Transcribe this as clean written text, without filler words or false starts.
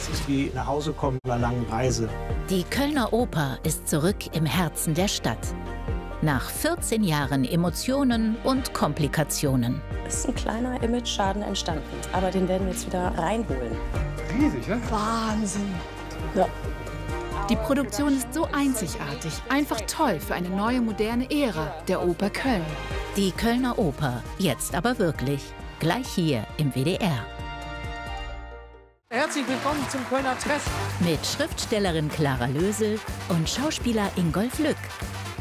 ist wie nach Hause kommen bei einer langen Reise. Die Kölner Oper ist zurück im Herzen der Stadt. Nach 14 Jahren Emotionen und Komplikationen. Es ist ein kleiner Image-Schaden entstanden, aber den werden wir jetzt wieder reinholen. Riesig, ne? Wahnsinn! Ja. Die Produktion ist so einzigartig, einfach toll für eine neue, moderne Ära der Oper Köln. Die Kölner Oper, jetzt aber wirklich, gleich hier im WDR. Herzlich willkommen zum Kölner Treff. Mit Schriftstellerin Clara Lösel und Schauspieler Ingolf Lück.